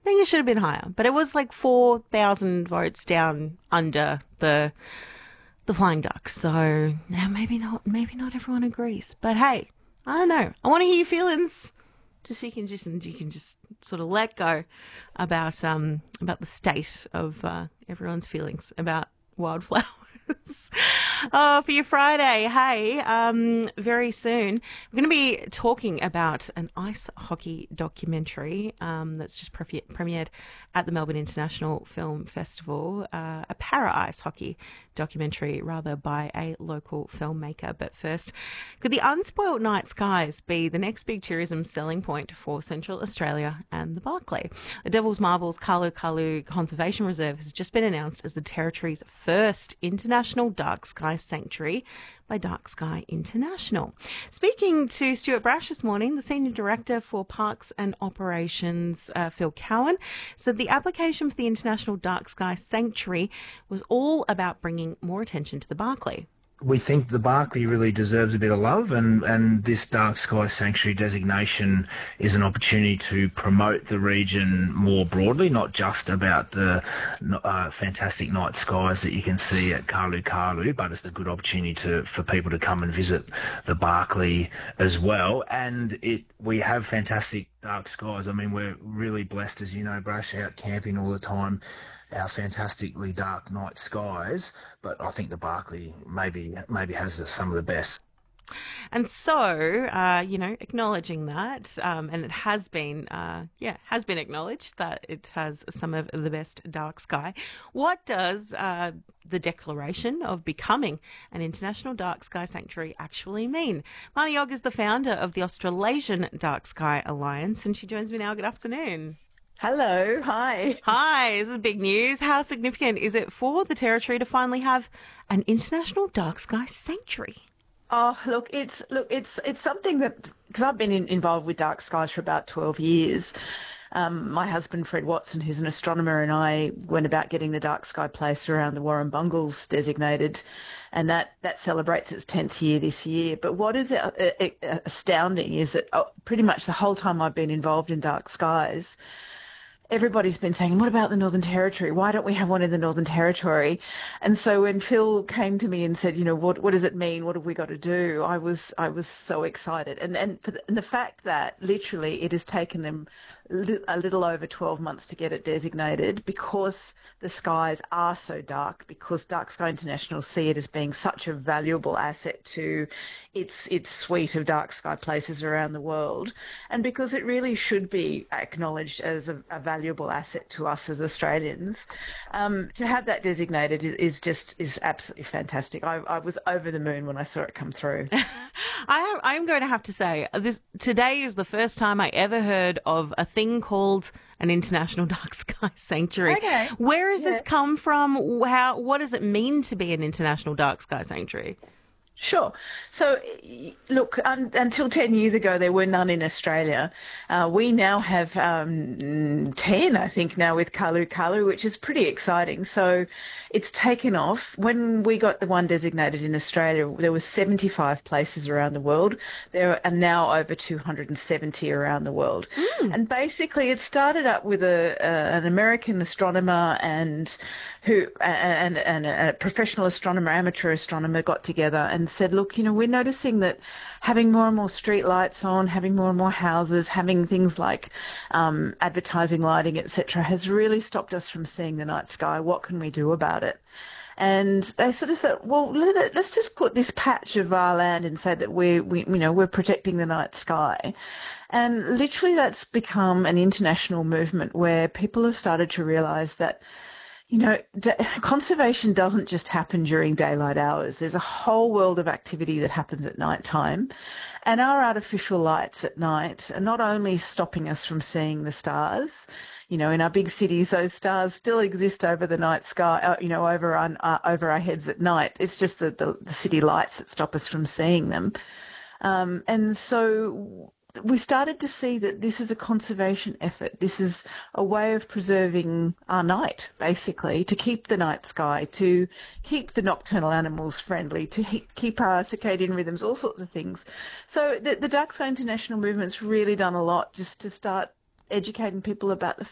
think it should have been higher, but it was like 4,000 votes down under the Flying Ducks. So now maybe not everyone agrees. But hey, I don't know. I want to hear your feelings. Just so you can just sort of let go about the state of everyone's feelings about wildflowers. Oh, for your Friday, hey, very soon we're going to be talking about an ice hockey documentary that's just premiered at the Melbourne International Film Festival, a para ice hockey documentary rather by a local filmmaker. But first, could the unspoilt night skies be the next big tourism selling point for Central Australia and the Barkly? The Devil's Marbles Kalu Kalu Conservation Reserve has just been announced as the Territory's first international dark sky sanctuary by Dark Sky International. Speaking to Stuart Brash this morning, the Senior Director for Parks and Operations, Phil Cowan, said the application for the International Dark Sky Sanctuary was all about bringing more attention to the Barkly. We think the Barkly really deserves a bit of love, and this Dark Sky Sanctuary designation is an opportunity to promote the region more broadly, not just about the fantastic night skies that you can see at Kalu Kalu, but it's a good opportunity for people to come and visit the Barkly as well. And we have fantastic dark skies. I mean, we're really blessed, as you know, Brash, out camping all the time, our fantastically dark night skies, but I think the Barkly maybe has some of the best. And so, acknowledging that, and it has been acknowledged that it has some of the best dark sky. What does the declaration of becoming an international dark sky sanctuary actually mean? Marnie Ogg is the founder of the Australasian Dark Sky Alliance, and she joins me now. Good afternoon. Hello, hi. Hi, this is big news. How significant is it for the Territory to finally have an international dark sky sanctuary? Oh, look, it's something that, because I've been involved with dark skies for about 12 years. My husband, Fred Watson, who's an astronomer, and I went about getting the dark sky place around the Warrumbungles designated, and that celebrates its 10th year this year. But what is astounding is that pretty much the whole time I've been involved in dark skies, everybody's been saying, what about the Northern Territory? Why don't we have one in the Northern Territory? And so when Phil came to me and said, what does it mean? What have we got to do? I was so excited. And the fact that literally it has taken them a little over 12 months to get it designated because the skies are so dark, because Dark Sky International see it as being such a valuable asset to its suite of dark sky places around the world, and because it really should be acknowledged as a valuable asset to us as Australians. To have that designated is absolutely fantastic. I was over the moon when I saw it come through. I'm going to have to say today is the first time I ever heard of a thing called an international dark sky sanctuary. Okay. Where has this come from? What does it mean to be an international dark sky sanctuary? Sure. So, look, until 10 years ago, there were none in Australia. We now have 10, I think, now with Kalu Kalu, which is pretty exciting. So it's taken off. When we got the one designated in Australia, there were 75 places around the world. There are now over 270 around the world. And basically it started up with an American astronomer and a professional astronomer, amateur astronomer got together and said, look, we're noticing that having more and more street lights on, having more and more houses, having things like advertising lighting, etc., has really stopped us from seeing the night sky. What can we do about it? And they sort of said, well, let's just put this patch of our land and say that we're protecting the night sky. And literally that's become an international movement where people have started to realise that conservation doesn't just happen during daylight hours. There's a whole world of activity that happens at night time. And our artificial lights at night are not only stopping us from seeing the stars, in our big cities, those stars still exist over the night sky, over our heads at night. It's just the city lights that stop us from seeing them. And so we started to see that this is a conservation effort. This is a way of preserving our night, basically, to keep the night sky, to keep the nocturnal animals friendly, to keep our circadian rhythms, all sorts of things. So the Dark Sky International movement's really done a lot just to start educating people about the